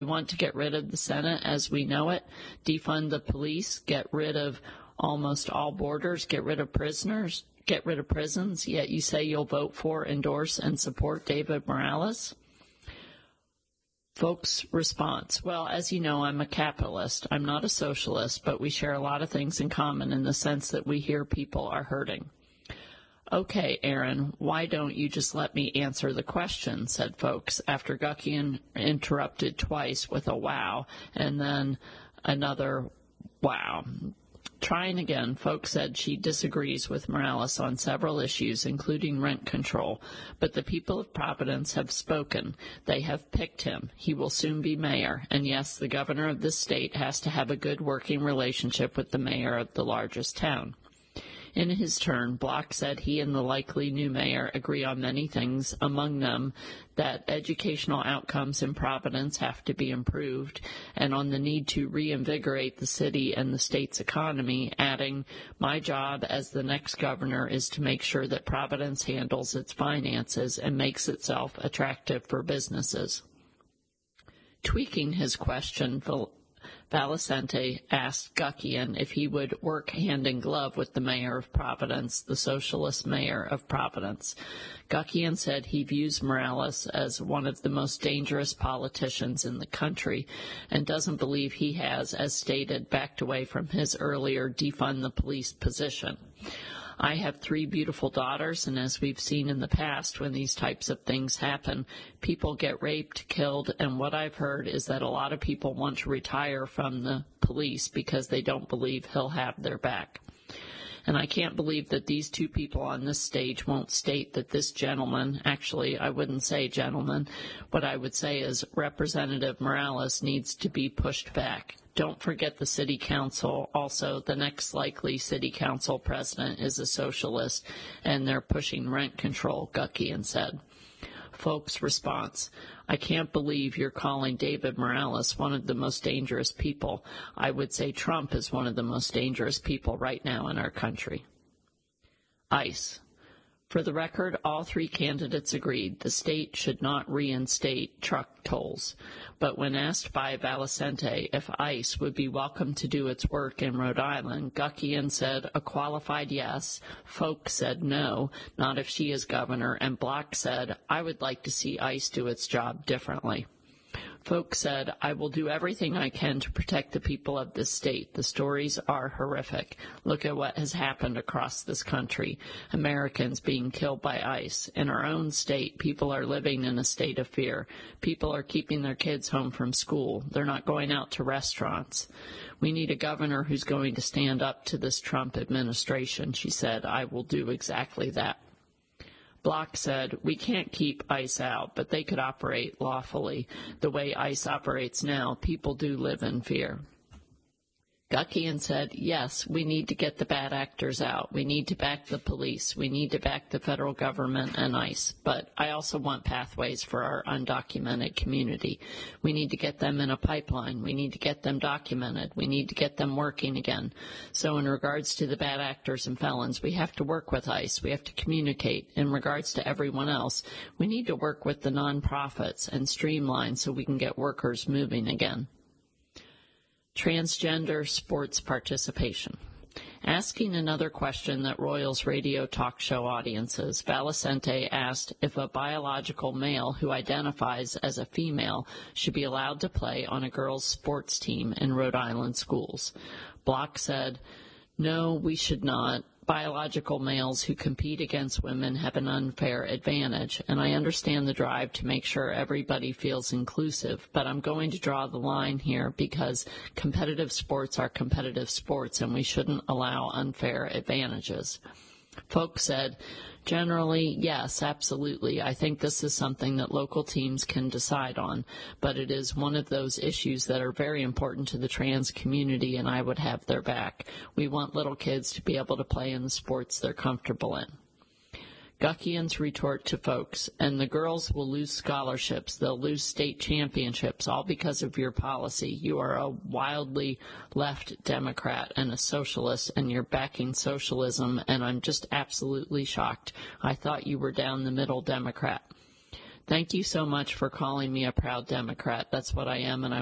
We want to get rid of the Senate as we know it, defund the police, get rid of almost all borders, get rid of prisoners, get rid of prisons, yet you say you'll vote for, endorse, and support David Morales? Folks' response: well, as you know, I'm a capitalist. I'm not a socialist, but we share a lot of things in common in the sense that we hear people are hurting. Okay, Aaron, why don't you just let me answer the question, said Folks, after Guckian interrupted twice with a wow and then another wow. Trying again, Folks said she disagrees with Morales on several issues, including rent control, but the people of Providence have spoken. They have picked him. He will soon be mayor, and yes, the governor of this state has to have a good working relationship with the mayor of the largest town. In his turn, Block said he and the likely new mayor agree on many things, among them that educational outcomes in Providence have to be improved, and on the need to reinvigorate the city and the state's economy, adding, "My job as the next governor is to make sure that Providence handles its finances and makes itself attractive for businesses." Tweaking his question, Valicente asked Guckian if he would work hand-in-glove with the mayor of Providence, the socialist mayor of Providence. Guckian said he views Morales as one of the most dangerous politicians in the country and doesn't believe he has, as stated, backed away from his earlier defund the police position. I have 3 beautiful daughters, and as we've seen in the past, when these types of things happen, people get raped, killed, and what I've heard is that a lot of people want to retire from the police because they don't believe he'll have their back. And I can't believe that these 2 people on this stage won't state that this gentleman, actually, I wouldn't say gentleman, what I would say is Representative Morales needs to be pushed back. Don't forget the city council. Also, the next likely city council president is a socialist, and they're pushing rent control, Guckian said. Folks' response: I can't believe you're calling David Morales one of the most dangerous people. I would say Trump is one of the most dangerous people right now in our country. ICE. For the record, all 3 candidates agreed the state should not reinstate truck tolls. But when asked by Valicente if ICE would be welcome to do its work in Rhode Island, Guckian said a qualified yes. Folks said no, not if she is governor, and Block said, I would like to see ICE do its job differently. Folks said, I will do everything I can to protect the people of this state. The stories are horrific. Look at what has happened across this country. Americans being killed by ICE. In our own state, people are living in a state of fear. People are keeping their kids home from school. They're not going out to restaurants. We need a governor who's going to stand up to this Trump administration. She said, I will do exactly that. Block said, we can't keep ICE out, but they could operate lawfully. The way ICE operates now, people do live in fear. Guckian said, yes, we need to get the bad actors out. We need to back the police. We need to back the federal government and ICE. But I also want pathways for our undocumented community. We need to get them in a pipeline. We need to get them documented. We need to get them working again. So in regards to the bad actors and felons, we have to work with ICE. We have to communicate. In regards to everyone else, we need to work with the nonprofits and streamline so we can get workers moving again. Transgender sports participation. Asking another question that Royals radio talk show audiences, Valicente asked if a biological male who identifies as a female should be allowed to play on a girls' sports team in Rhode Island schools. Block said, no, we should not. Biological males who compete against women have an unfair advantage, and I understand the drive to make sure everybody feels inclusive, but I'm going to draw the line here because competitive sports are competitive sports, and we shouldn't allow unfair advantages. Folks said, generally, yes, absolutely. I think this is something that local teams can decide on, but it is one of those issues that are very important to the trans community, and I would have their back. We want little kids to be able to play in the sports they're comfortable in. Guckian's retort to Folks, and the girls will lose scholarships, they'll lose state championships, all because of your policy. You are a wildly left Democrat and a socialist, and you're backing socialism, and I'm just absolutely shocked. I thought you were down the middle Democrat. Thank you so much for calling me a proud Democrat. That's what I am, and I